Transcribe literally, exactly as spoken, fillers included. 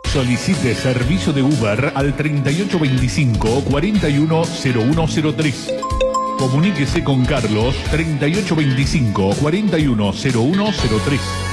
Solicite servicio de Uber al treinta y ocho veinticinco, cuarenta y uno, cero uno cero tres. Comuníquese con Carlos treinta y ocho veinticinco, cuarenta y uno, cero uno cero tres.